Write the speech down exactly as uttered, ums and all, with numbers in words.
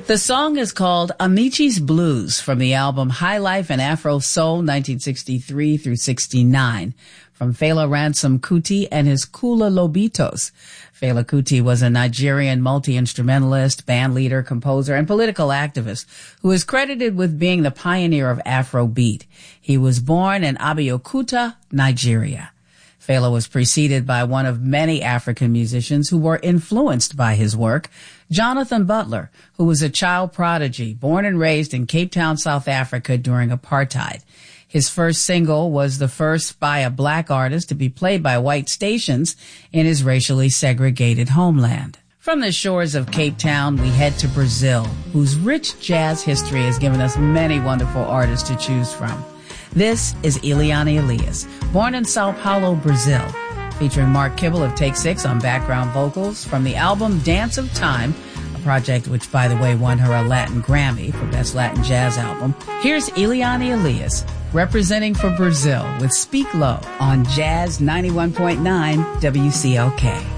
The song is called Amichis Blues from the album High Life and Afro Soul nineteen sixty-three through sixty-nine from Fela Ransom Kuti and his Kula Lobitos. Fela Kuti was a Nigerian multi-instrumentalist, band leader, composer, and political activist who is credited with being the pioneer of Afrobeat. He was born in Abeokuta, Nigeria. Fela was preceded by one of many African musicians who were influenced by his work, Jonathan Butler, who was a child prodigy, born and raised in Cape Town, South Africa during apartheid. His first single was the first by a black artist to be played by white stations in his racially segregated homeland. From the shores of Cape Town, we head to Brazil, whose rich jazz history has given us many wonderful artists to choose from. This is Eliane Elias, born in Sao Paulo, Brazil, featuring Mark Kibble of Take Six on background vocals from the album Dance of Time, a project which, by the way, won her a Latin Grammy for Best Latin Jazz Album. Here's Eliane Elias, representing for Brazil with Speak Low on Jazz ninety-one point nine W C L K.